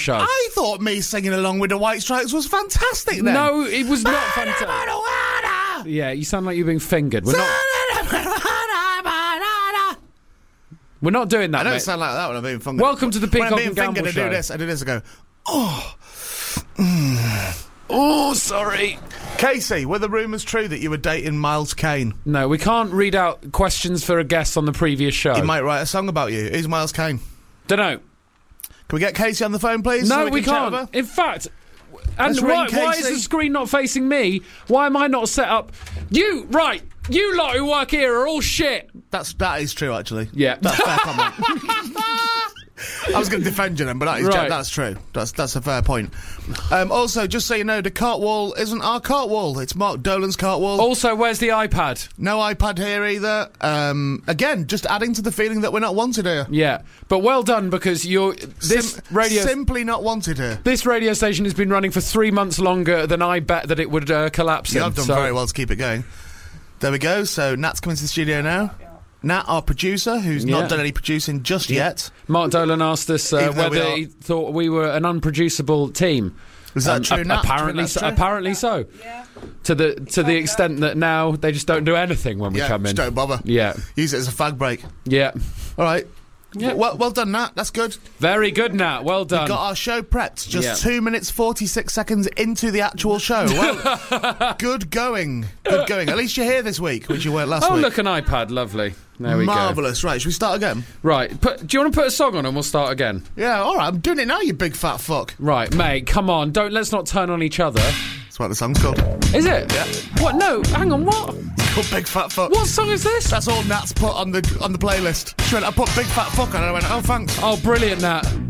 show. I thought me singing along with the White Stripes was fantastic then. No, it was not fantastic. Yeah, you sound like you're being fingered. We're not doing that, I don't mate. sound like that when I'm being fingered. Welcome to the Peacock when I'm being and Gamble fingered, show. I do this, I go, Oh, sorry. Casey, were the rumours true that you were dating Miles Kane? No, we can't read out questions for a guest on the previous show. He might write a song about you. Who's Miles Kane? Dunno. Can we get Casey on the phone, please? No, so we can chat with can't. her? In fact, and Let's ring why is Casey. the screen not facing me? Why am I not set up? You lot who work here are all shit. That is true, actually. Yeah. That's a fair comment. I was going to defend you then, but that's true. That's a fair point. Also, just so you know, the cart wall isn't our cart wall. It's Mark Dolan's cart wall. Also, where's the iPad? No iPad here either. Again, just adding to the feeling that we're not wanted here. Yeah, but well done, because Simply not wanted here. This radio station has been running for 3 months longer than I bet that it would collapse. Yeah, I've done very well to keep it going. There we go. So Nat's coming to the studio now. Nat, our producer, who's not done any producing just yet. Mark Dolan asked us whether he thought we were an unproducible team. Is that true, Nat? Apparently so. Yeah. To the extent that now they just don't do anything when we come in. Just don't bother. Yeah. Use it as a fag break. Yeah. All right. Yeah. Well done, Nat. That's good. Very good, Nat. Well done. We've got our show prepped just 2 minutes 46 seconds into the actual show. Well, good going. Good going. At least you're here this week, which you weren't last week. Oh, look, an iPad. Lovely. There we go. Marvellous. Right, should we start again? Right. Do you want to put a song on and we'll start again? Yeah, all right. I'm doing it now, you big fat fuck. Right, mate, come on. Let's not turn on each other. That's what the song's called. Is it? Yeah. What? No, hang on, what? It's called Big Fat Fuck. What song is this? That's all Nat's put on the playlist. She went, I put Big Fat Fuck on, and I went, oh, thanks. Oh, brilliant, Nat.